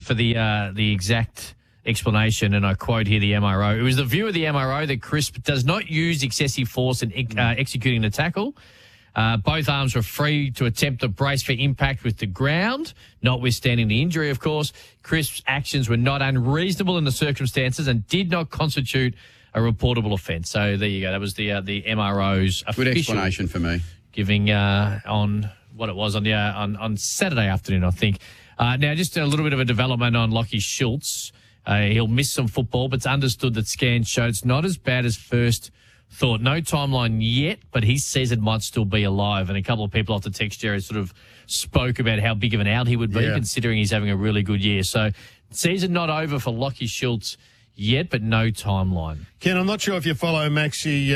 for the exact explanation, and I quote here the MRO. It was the view of the MRO that Crisp does not use excessive force in executing the tackle. Both arms were free to attempt to brace for impact with the ground, notwithstanding the injury, of course. Crisp's actions were not unreasonable in the circumstances and did not constitute a reportable offence. So there you go. That was the MRO's official. Good explanation for me. Giving on what it was on Saturday afternoon, I think. Now, just a little bit of a development on Lachie Schultz. He'll miss some football, but it's understood that scans show it's not as bad as first thought. No timeline yet, but he says it might still be alive. And a couple of people off the text, Jerry, sort of spoke about how big of an out he would be, considering he's having a really good year. So season not over for Lachie Schultz yet, but no timeline. Ken, I'm not sure if you follow Maxie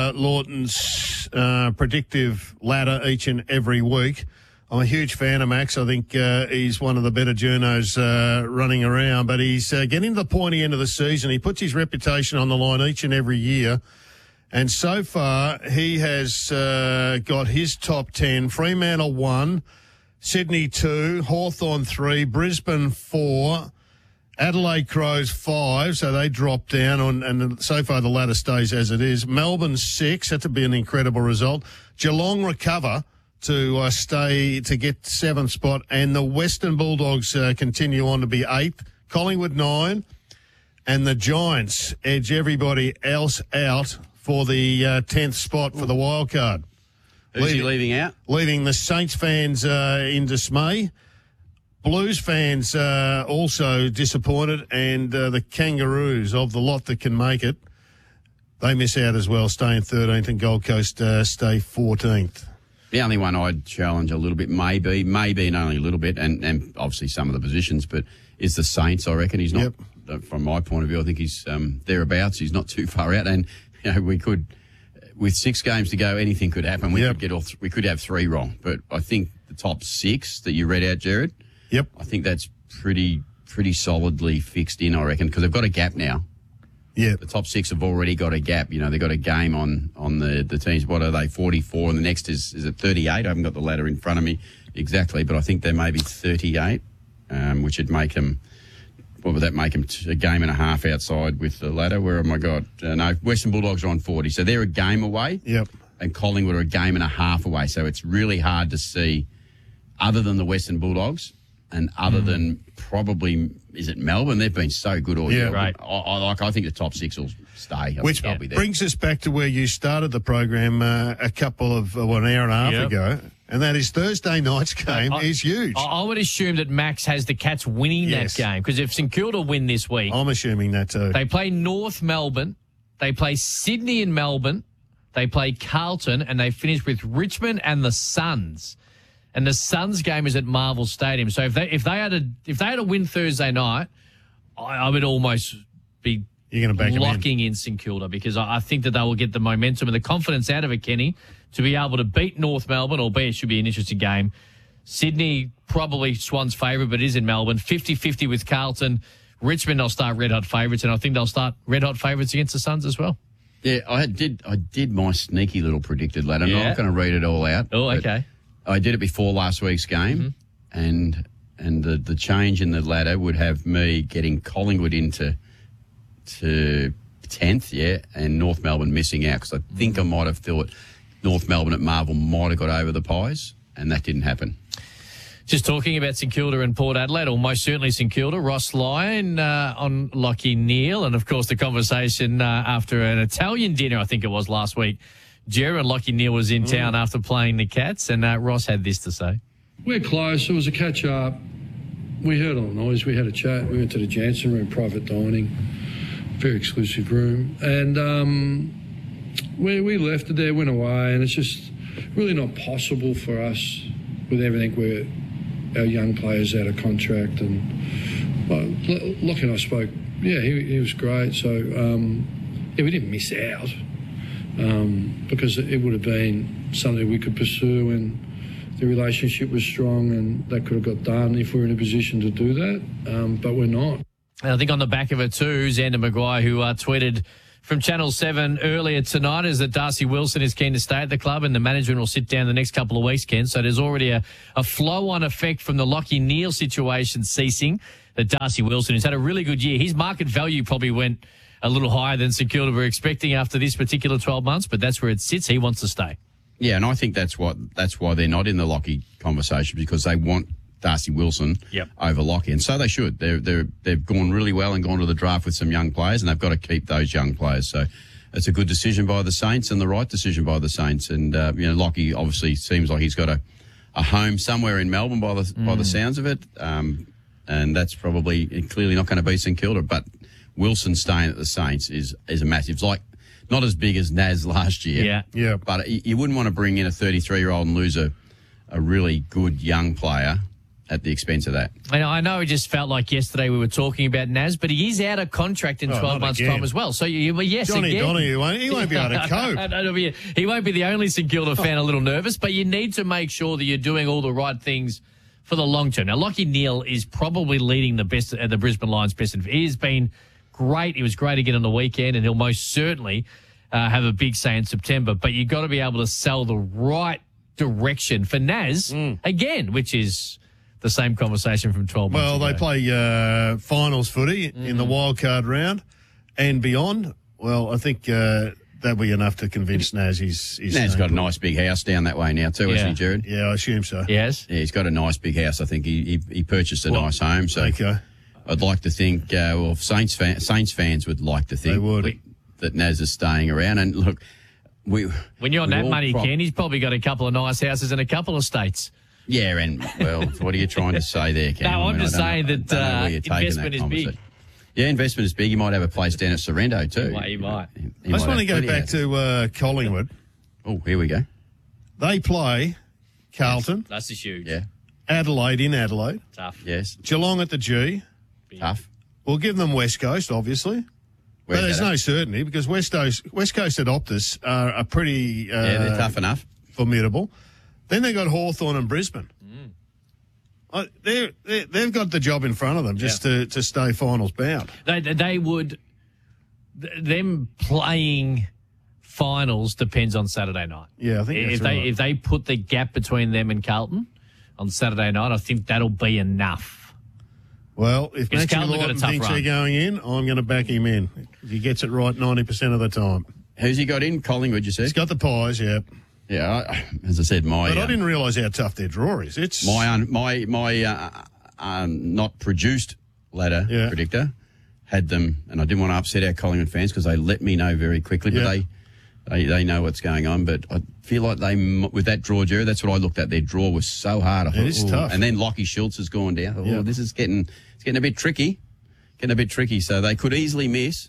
Lawton's predictive ladder each and every week. I'm a huge fan of Max. I think he's one of the better journos running around, but he's getting to the pointy end of the season. He puts his reputation on the line each and every year. And so far, he has got his top 10, Fremantle 1, Sydney 2, Hawthorn 3, Brisbane 4, Adelaide Crows 5, so they dropped down, and so far the ladder stays as it is. Melbourne 6, that would be an incredible result. Geelong recover to get 7th spot, and the Western Bulldogs continue on to be 8th. Collingwood 9, and the Giants edge everybody else out for the 10th spot for the wild card. Who's he leaving out? Leaving the Saints fans in dismay. Blues fans also disappointed, and the Kangaroos, of the lot that can make it, they miss out as well, staying 13th, and Gold Coast stay 14th. The only one I'd challenge a little bit, maybe and only a little bit, and obviously some of the positions, but is the Saints, I reckon. He's not, from my point of view, I think he's thereabouts. He's not too far out, and we could, with 6 games to go, anything could happen. We could get we could have 3 wrong, but I think the top 6 that you read out, Jared, I think that's pretty solidly fixed in, I reckon, because they've got a gap now. Yeah, the top 6 have already got a gap. They've got a game on the teams. What are they, 44, and the next is it 38? I haven't got the ladder in front of me exactly, but I think they may be 38, which would make them, what would that make them, a game and a half outside with the ladder? Where have I got? No, Western Bulldogs are on 40, so they're a game away. Yep. And Collingwood are a game and a half away, so it's really hard to see, other than the Western Bulldogs, and other than probably, is it Melbourne? They've been so good all year. Yeah, right. I think the top 6 will stay. Which brings us back to where you started the program a couple of, an hour and a half ago, and that is Thursday night's game is huge. I would assume that Max has the Cats winning that game, because if St Kilda win this week... I'm assuming that too. They play North Melbourne, they play Sydney and Melbourne, they play Carlton, and they finish with Richmond and the Suns. And the Suns game is at Marvel Stadium. So if they had a win Thursday night, I would almost be locking in St Kilda, because I think that they will get the momentum and the confidence out of it, Kenny, to be able to beat North Melbourne, albeit it should be an interesting game. Sydney, probably Swans' favourite, but is in Melbourne. 50-50 with Carlton. Richmond, they'll start red-hot favourites, and I think they'll start red-hot favourites against the Suns as well. Yeah, I did my sneaky little predicted ladder. I'm not going to read it all out. Oh, okay. I did it before last week's game, and the change in the ladder would have me getting Collingwood into 10th, and North Melbourne missing out, because I think I might have thought North Melbourne at Marvel might have got over the Pies, and that didn't happen. Just talking about St Kilda and Port Adelaide, or most certainly St Kilda, Ross Lyon on Lachie Neale, and of course the conversation after an Italian dinner, I think it was last week. Jared, Lachie Neale was in town after playing the Cats, and Ross had this to say. We're close. It was a catch-up. We heard all the noise. We had a chat. We went to the Jansen room, private dining, very exclusive room. And we left it there, went away, and it's just really not possible for us with everything where our young players out of contract. And Lachie and I spoke. Yeah, he was great. So, we didn't miss out. Because it would have been something we could pursue, and the relationship was strong, and that could have got done if we were in a position to do that, but we're not. And I think on the back of it too, Xander Maguire, who tweeted from Channel 7 earlier tonight, is that Darcy Wilson is keen to stay at the club, and the management will sit down the next couple of weeks, Ken. So there's already a flow-on effect from the Lachie Neale situation ceasing. that Darcy Wilson, who's had a really good year, his market value probably went a little higher than St Kilda were expecting after this particular 12 months, but that's where it sits. He wants to stay. Yeah, and I think that's why they're not in the Lockie conversation, because they want Darcy Wilson over Lockie, and so they should. They've gone really well and gone to the draft with some young players, and they've got to keep those young players. So it's a good decision by the Saints and the right decision by the Saints. And Lockie obviously seems like he's got a home somewhere in Melbourne by the sounds of it, and that's probably clearly not going to be St Kilda. But Wilson staying at the Saints is a massive. It's like not as big as Naz last year. Yeah. But you wouldn't want to bring in a 33-year-old and lose a really good young player at the expense of that. I know it just felt like yesterday we were talking about Naz, but he is out of contract in 12 months' time as well. So, yes, Johnny again. Donahue, he won't be able to cope. He won't be the only St Kilda fan a little nervous, but you need to make sure that you're doing all the right things for the long term. Now, Lachie Neale is probably leading the Brisbane Lions best. He has been great. He was great again on the weekend, and he'll most certainly have a big say in September. But you've got to be able to sell the right direction for Naz again, which is the same conversation from 12 months ago. Well, they play finals footy in the wildcard round and beyond. Well, I think that'll be enough to convince Naz he's Naz's got a nice big house down that way now too, hasn't he, Jared? Yeah, I assume so. Yes? Yeah, he's got a nice big house. I think he purchased a nice home. So Okay. I'd like to think, Saints fans would like to think They would. that Naz is staying around. And look, when you're on that money, Ken, he's probably got a couple of nice houses in a couple of states. Yeah, and, well, what are you trying to say there, Ken? No, I'm just saying that investment is big. Yeah, investment is big. You might have a place down at Sorrento too. You might. I just want to go back to Collingwood. Oh, here we go. They play Carlton, That's just huge. Yeah, Adelaide in Adelaide, Tough. yes, Geelong at the G. tough. We'll give them West Coast, obviously. But there's no certainty because West Coast at Optus are pretty they're tough enough. formidable. Then they got Hawthorn and Brisbane. They've got the job in front of them just to stay finals bound. They would. Them playing finals depends on Saturday night. Yeah, I think that's right. If they put the gap between them and Carlton on Saturday night, I think that'll be enough. Well, if Maxie Carlton got a Lawton tough thinks run. they're going in, I'm going to back him in. He gets it right 90% of the time. Who's he got in? Collingwood, you said? He's got the Pies, yeah. Yeah, as I said, But I didn't realise how tough their draw is. It's my not produced ladder predictor had them, and I didn't want to upset our Collingwood fans because they let me know very quickly, but they know what's going on. But I feel like with that draw, Jerry, that's what I looked at. Their draw was so hard. I thought, it is tough. And then Lachie Schultz has gone down. This is getting a bit tricky. So they could easily miss.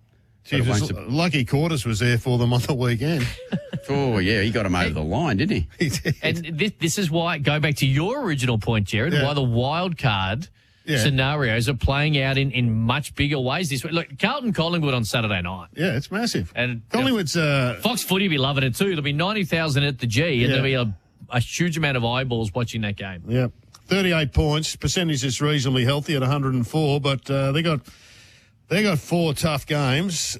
Lucky Quarters was there for them on the weekend. Oh, yeah, he got him over the line, didn't he? He did. And this is why, go back to your original point, Jared, why the wild card scenarios are playing out in much bigger ways this way. Look, Carlton-Collingwood on Saturday night. Yeah, it's massive. And Collingwood's... Fox Footy will be loving it too. There'll be 90,000 at the G, and there'll be a huge amount of eyeballs watching that game. Yeah, 38 points. Percentage is reasonably healthy at 104, but they got 4 tough games,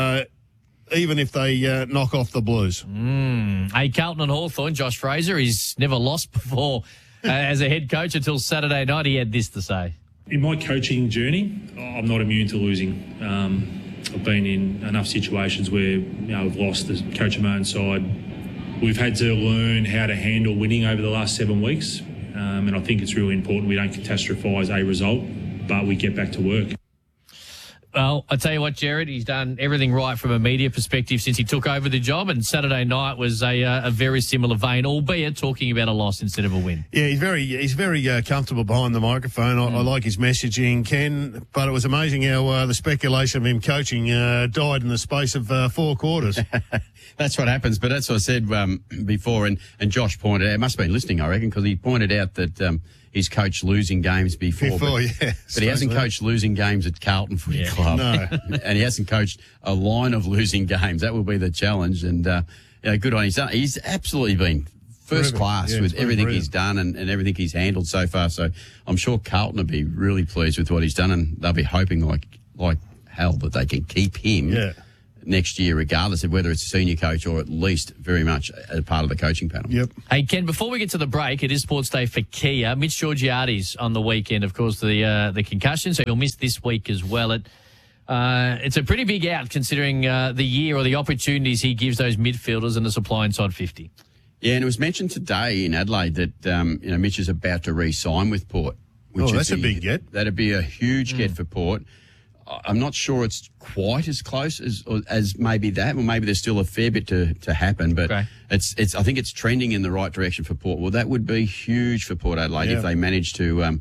even if they knock off the Blues. Hey, Carlton and Hawthorn, Josh Fraser, he's never lost before as a head coach until Saturday night. He had this to say. In my coaching journey, I'm not immune to losing. I've been in enough situations where I've lost as coach of my own side. We've had to learn how to handle winning over the last 7 weeks, and I think it's really important we don't catastrophise a result, but we get back to work. Well, I tell you what, Jared, he's done everything right from a media perspective since he took over the job, and Saturday night was a very similar vein, albeit talking about a loss instead of a win. Yeah, he's very comfortable behind the microphone. I like his messaging, Ken, but it was amazing how the speculation of him coaching died in the space of 4 quarters. That's what happens, but that's what I said before, and Josh pointed out, must have been listening, I reckon, because he pointed out that he's coached losing games before. But he hasn't coached losing games at Carlton Footy Club. No. And he hasn't coached a line of losing games. That will be the challenge, and good on him. He's absolutely been first class with everything he's done and everything he's handled so far, so I'm sure Carlton will be really pleased with what he's done, and they'll be hoping like hell that they can keep him. next year, regardless of whether it's a senior coach or at least very much a part of the coaching panel. Yep. Hey, Ken, before we get to the break, it is Sports Day for Kia. Mitch Georgiades on the weekend, of course, the concussion, so he'll miss this week as well. It's a pretty big out considering the year or the opportunities he gives those midfielders and the supply inside 50. Yeah, and it was mentioned today in Adelaide that Mitch is about to re-sign with Port. That's a big get. That'd be a huge get for Port. I'm not sure it's quite as close as maybe that. Well, maybe there's still a fair bit to happen, but Okay. it's. I think it's trending in the right direction for Port. Well, that would be huge for Port Adelaide if they managed to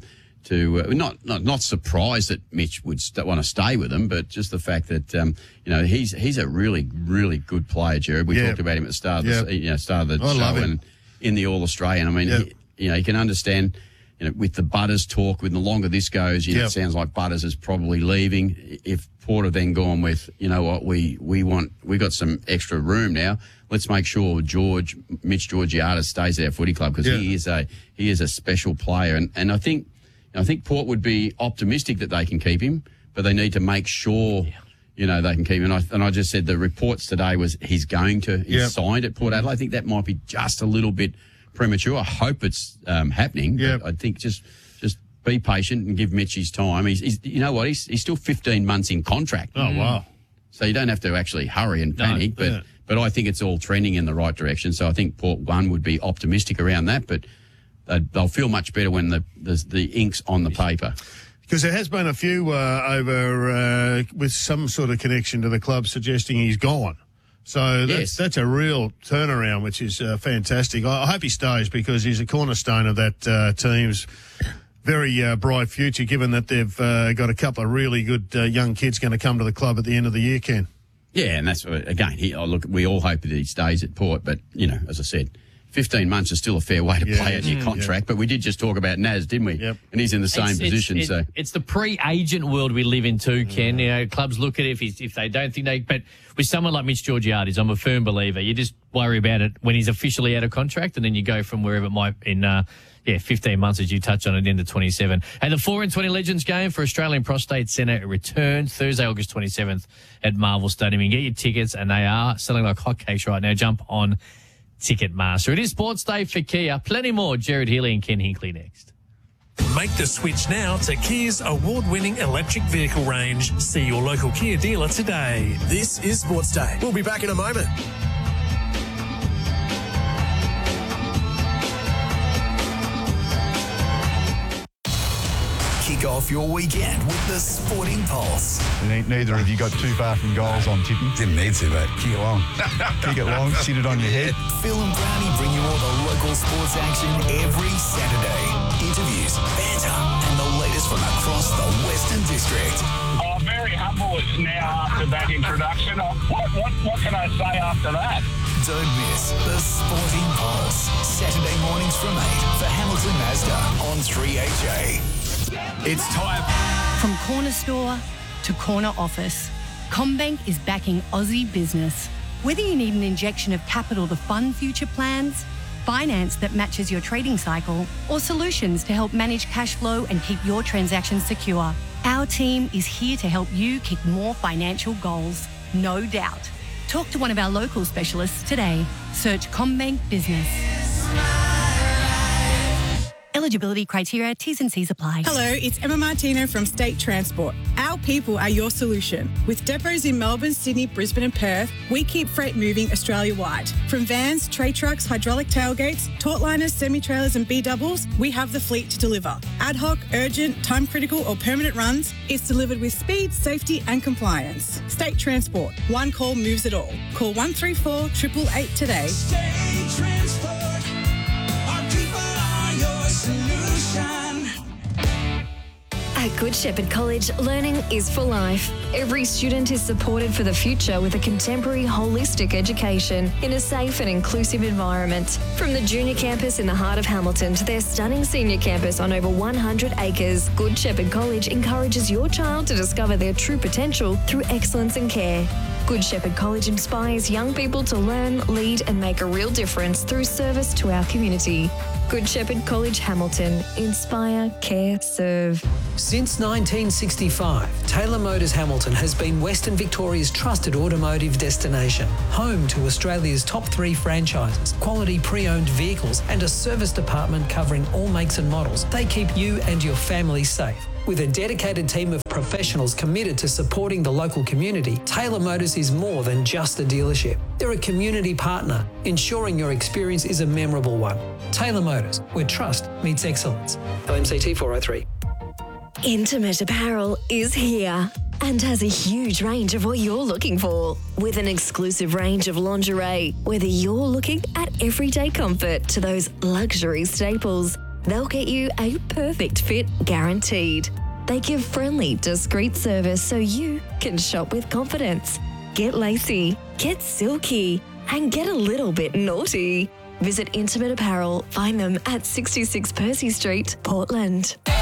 not surprised that Mitch would want to stay with them, but just the fact that he's a really, really good player, Jared. We talked about him at the start of the show and in the All Australian. I mean, you can understand. With the Butters talk, with the longer this goes, it sounds like Butters is probably leaving. If Port have then gone with, we got some extra room now. Let's make sure Mitch Georgiades stays at our footy club because he is a special player, and I think Port would be optimistic that they can keep him, but they need to make sure. They can keep him. And I just said the reports today was he's signed at Port Adelaide. I think that might be just a little bit premature. I hope it's happening. Yeah. I think just be patient and give Mitch his time. He's he's still 15 months in contract. Oh, wow. So you don't have to actually hurry and panic, but I think it's all trending in the right direction. So I think Port 1 would be optimistic around that, but they'll feel much better when the ink's on the paper. Because there has been a few over with some sort of connection to the club suggesting he's gone. So that's a real turnaround, which is fantastic. I hope he stays because he's a cornerstone of that team's very bright future, given that they've got a couple of really good young kids going to come to the club at the end of the year, Ken. Yeah, and that's, again, we all hope that he stays at Port, but, as I said, 15 months is still a fair way to play out your contract, but we did just talk about Naz, didn't we? Yep. And he's in the same position. It's the pre-agent world we live in too, Ken. Clubs look at it if they don't think they... But with someone like Mitch Georgiades, I'm a firm believer. You just worry about it when he's officially out of contract, and then you go from wherever it might in 15 months, as you touched on it, into 27. And the 4 and 20 Legends game for Australian Prostate Centre returns Thursday, August 27th at Marvel Stadium. You can get your tickets, and they are selling like hotcakes right now. Jump on Ticketmaster. It is Sports Day for Kia. Plenty more. Jared Healy and Ken Hinkley next. Make the switch now to Kia's award-winning electric vehicle range. See your local Kia dealer today. This is Sports Day. We'll be back in a moment. Kick off your weekend with the Sporting Pulse. Neither of you got too far from goals on tipping. Didn't need to, mate. Kick it long. Kick it long, sit it on your head. Phil and Brownie bring you all the local sports action every Saturday. Interviews, banter, and the latest from across the Western District. Oh, very humble now after that introduction. What can I say after that? Don't miss the Sporting Pulse. Saturday mornings from 8 for Hamilton Mazda on 3HA. It's time. From corner store to corner office, CommBank is backing Aussie business. Whether you need an injection of capital to fund future plans, finance that matches your trading cycle, or solutions to help manage cash flow and keep your transactions secure, our team is here to help you kick more financial goals, no doubt. Talk to one of our local specialists today. Search CommBank Business. Eligibility criteria, T's and C's apply. Hello, it's Emma Martino from State Transport. Our people are your solution. With depots in Melbourne, Sydney, Brisbane and Perth, we keep freight moving Australia-wide. From vans, tray trucks, hydraulic tailgates, tautliners, semi-trailers and B-doubles, we have the fleet to deliver. Ad hoc, urgent, time-critical or permanent runs, it's delivered with speed, safety and compliance. State Transport. One call moves it all. Call 134 888 today. State Transport. Our people are your solution. At Good Shepherd College, learning is for life. Every student is supported for the future with a contemporary holistic education in a safe and inclusive environment. From the junior campus in the heart of Hamilton to their stunning senior campus on over 100 acres, Good Shepherd College encourages your child to discover their true potential through excellence and care. Good Shepherd College inspires young people to learn, lead and make a real difference through service to our community. Good Shepherd College Hamilton. Inspire, care, serve. Since 1965, Taylor Motors Hamilton has been Western Victoria's trusted automotive destination, home to Australia's top 3 franchises, quality pre-owned vehicles and a service department covering all makes and models. They keep you and your family safe. With a dedicated team of professionals committed to supporting the local community, Taylor Motors is more than just a dealership. They're a community partner, ensuring your experience is a memorable one. Taylor Motors, where trust meets excellence. LMCT 403. Intimate Apparel is here and has a huge range of what you're looking for, with an exclusive range of lingerie. Whether you're looking at everyday comfort to those luxury staples, they'll get you a perfect fit guaranteed. They give friendly, discreet service so you can shop with confidence. Get lacy, get silky, and get a little bit naughty. Visit Intimate Apparel. Find them at 66 Percy Street, Portland.